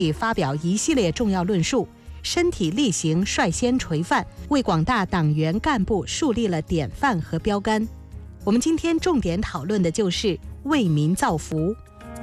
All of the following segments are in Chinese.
发表一系列重要论述，身体力行，率先垂范，为广大党员干部树立了典范和标杆。我们今天重点讨论的就是为民造福。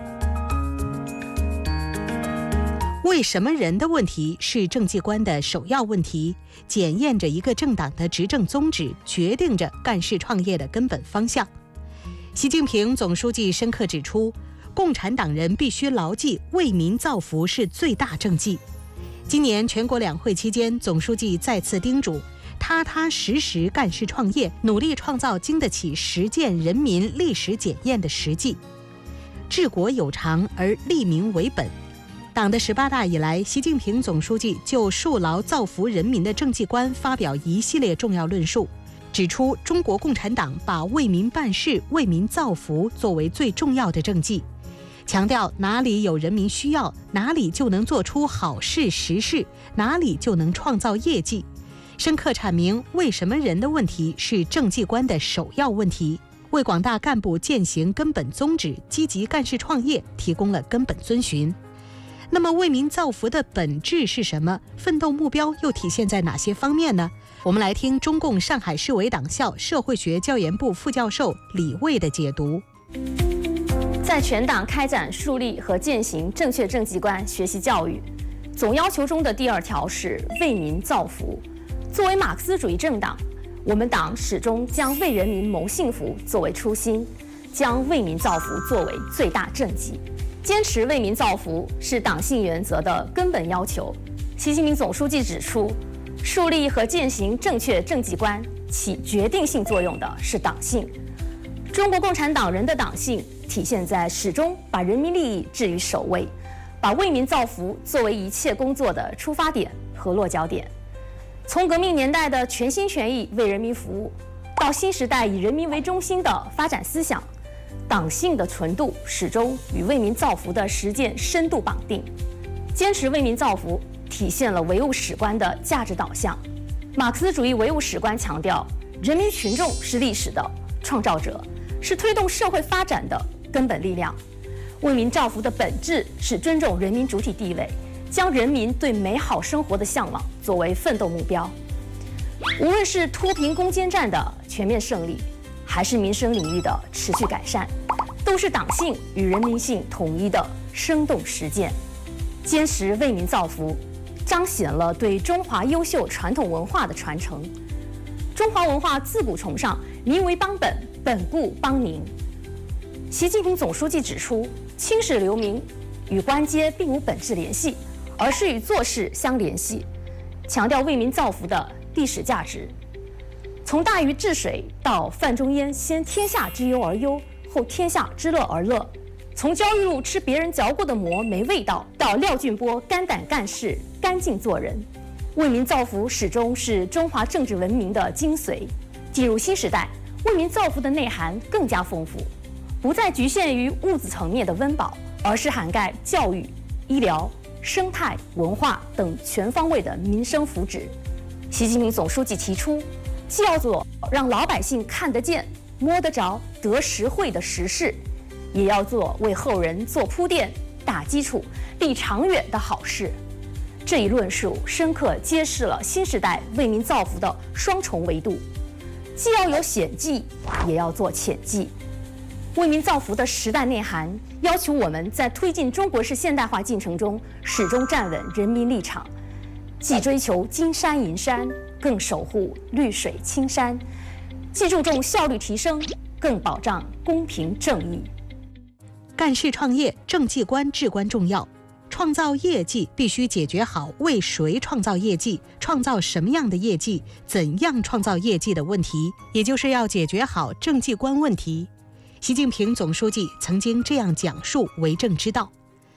为什么人的问题是政绩观的首要问题，检验着一个政党的执政宗旨，决定着干事创业的根本方向。习近平总书记深刻指出，共产党人必须牢记为民造福是最大政绩。今年全国两会期间，总书记再次叮嘱踏踏实实干事创业，努力创造经得起实践人民历史检验的实际。治国有常而利民为本。党的18大以来，习近平总书记就树牢造福人民的政绩观发表一系列重要论述，指出中国共产党把为民办事、为民造福作为最重要的政绩，强调哪里有人民需要，哪里就能做出好事实事，哪里就能创造业绩，深刻阐明为什么人的问题是政绩观的首要问题，为广大干部践行根本宗旨、积极干事创业提供了根本遵循。那么为民造福的本质是什么？奋斗目标又体现在哪些方面呢？我们来听中共上海市委党校社会学教研部副教授李卫的解读。 在全党开展树立和践行正确政绩观学习教育，总要求中的第2条是为民造福。作为马克思主义政党，我们党始终将为人民谋幸福作为初心，将为民造福作为最大政绩。坚持为民造福是党性原则的根本要求。习近平总书记指出，树立和践行正确政绩观起决定性作用的是党性。中国共产党人的党性体现在始终把人民利益置于首位，把为民造福作为一切工作的出发点和落脚点。从革命年代的全心全意为人民服务，到新时代以人民为中心的发展思想，党性的纯度始终与为民造福的实践深度绑定。坚持为民造福体现了唯物史观的价值导向。马克思主义唯物史观强调，人民群众是历史的创造者，是推动社会发展的根本力量。为民造福的本质是尊重人民主体地位，将人民对美好生活的向往作为奋斗目标。无论是脱贫攻坚战的全面胜利，还是民生领域的持续改善，都是党性与人民性统一的生动实践。坚持为民造福，彰显了对中华优秀传统文化的传承。中华文化自古崇尚民为邦本，本固邦宁。习近平总书记指出，青史留名与官阶并无本质联系，而是与做事相联系，强调为民造福的历史价值。从大禹治水到范仲淹先天下之忧而忧，后天下之乐而乐；从焦裕禄吃别人嚼过的馍没味道，到廖俊波肝胆干事干净做人，为民造福始终是中华政治文明的精髓。进入新时代，为民造福的内涵更加丰富，不再局限于物质层面的温饱，而是涵盖教育、医疗、生态、文化等全方位的民生福祉。习近平总书记提出，既要做让老百姓看得见、摸得着、得实惠的实事，也要做为后人做铺垫、打基础、立长远的好事。这一论述深刻揭示了新时代为民造福的双重维度，既要有显技，也要做潜技。为民造福的时代内涵要求我们在推进中国式现代化进程中，始终站稳人民立场，既追求金山银山，更守护绿水青山；既注重效率提升，更保障公平正义。 干事创业，政绩观至关重要。创造业绩必须解决好为谁创造业绩、创造什么样的业绩、怎样创造业绩的问题，也就是要解决好政绩观问题。习近平总书记曾经这样讲述为政之道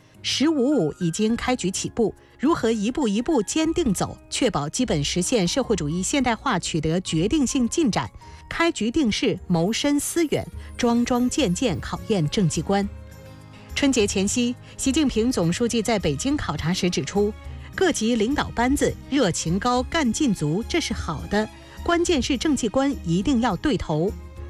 ：“15+5已经开局起步，如何一步一步坚定走，确保基本实现社会主义现代化取得决定性进展，开局定势，谋深思远，桩桩件件考验政绩观。”春节前夕，习近平总书记在北京考察时指出，各级领导班子热情高、干劲足，这是好的，关键是政绩观一定要对头。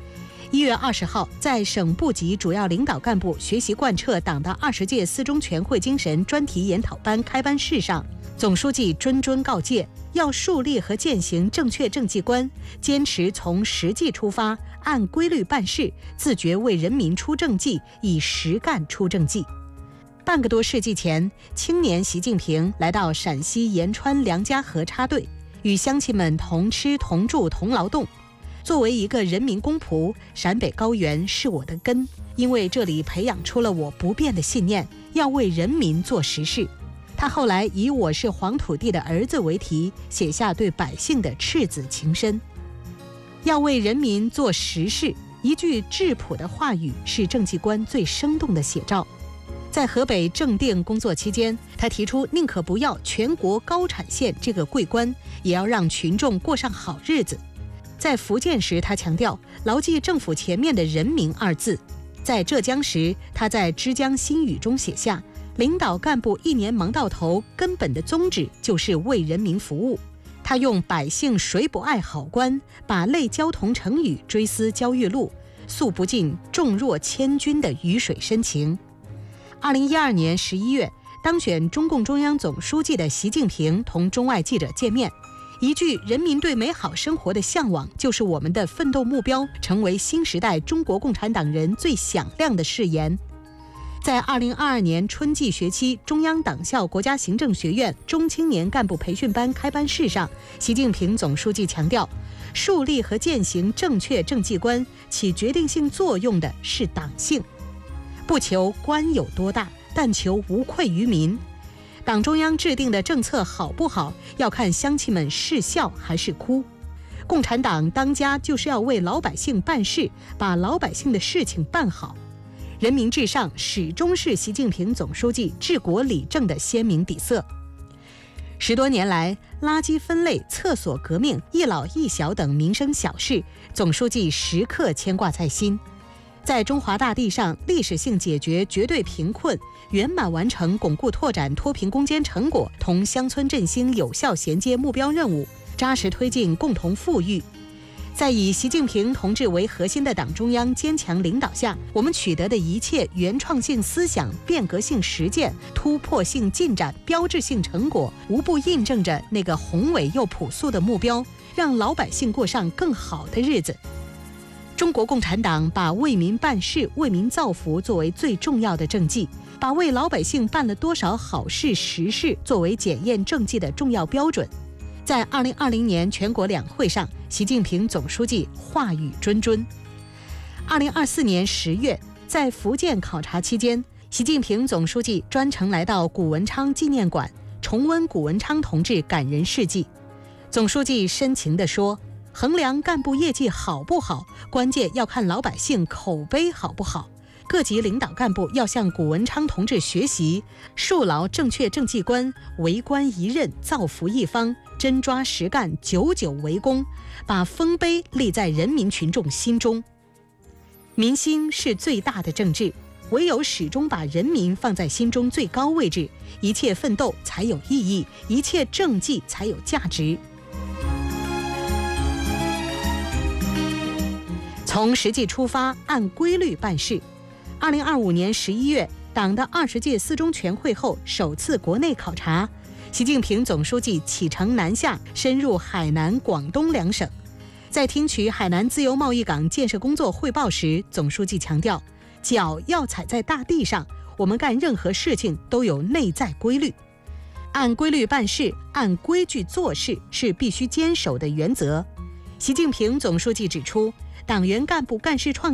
1月20号，在省部级主要领导干部学习贯彻党的20届四中全会精神专题研讨班开班式上，总书记谆谆告诫，要树立和践行正确政绩观，坚持从实际出发，按规律办事，自觉为人民出政绩，以实干出政绩。半个多世纪前，青年习近平来到陕西延川梁家河插队，与乡亲们同吃同住同劳动。作为一个人民公仆，陕北高原是我的根，因为这里培养出了我不变的信念，要为人民做实事。他后来以我是黄土地的儿子为题，写下对百姓的赤子情深。要为人民做实事，一句质朴的话语是政绩观最生动的写照。在河北正定工作期间，他提出宁可不要全国高产县这个桂冠，也要让群众过上好日子。在福建时，他强调牢记政府前面的人民二字。在浙江时，他在《之江新语》中写下，领导干部一年忙到头，根本的宗旨就是为人民服务。他用百姓谁不爱好官，把泪交同成语追思焦裕禄，诉不尽重若千钧的鱼水深情。2012年11月，当选中共中央总书记的习近平同中外记者见面，一句人民对美好生活的向往就是我们的奋斗目标，成为新时代中国共产党人最响亮的誓言。在2022年春季学期中央党校国家行政学院中青年干部培训班开班式上，习近平总书记强调，树立和践行正确政绩观，起决定性作用的是党性。不求官有多大，但求无愧于民。党中央制定的政策好不好，要看乡亲们是笑还是哭。共产党当家就是要为老百姓办事，把老百姓的事情办好。人民至上始终是习近平总书记治国理政的鲜明底色。10多年来，垃圾分类、厕所革命、一老一小等民生小事，总书记时刻牵挂在心。在中华大地上历史性解决绝对贫困，圆满完成巩固拓展脱贫攻坚成果同乡村振兴有效衔接目标任务，扎实推进共同富裕。在以习近平同志为核心的党中央坚强领导下，我们取得的一切原创性思想、变革性实践、突破性进展、标志性成果，无不印证着那个宏伟又朴素的目标，让老百姓过上更好的日子。中国共产党把为民办事、为民造福作为最重要的政绩，把为老百姓办了多少好事实事作为检验政绩的重要标准。在2020年全国两会上，习近平总书记话语谆谆。2024年10月，在福建考察期间，习近平总书记专程来到古文昌纪念馆，重温古文昌同志感人事迹。总书记深情地说，衡量干部业绩好不好，关键要看老百姓口碑好不好。各级领导干部要向古文昌同志学习，树牢正确政绩观，为官一任，造福一方，真抓实干，久久为功，把丰碑立在人民群众心中。民心是最大的政治，唯有始终把人民放在心中最高位置，一切奋斗才有意义，一切政绩才有价值。从实际出发，按规律办事。2025年11月，党的20届四中全会后首次国内考察，习近平总书记启程南下，深入海南、广东两省。在听取海南自由贸易港建设工作汇报时，总书记强调，脚要踩在大地上，我们干任何事情都有内在规律。按规律办事，按规矩做事是必须坚守的原则。习近平总书记指出，党员干部干事创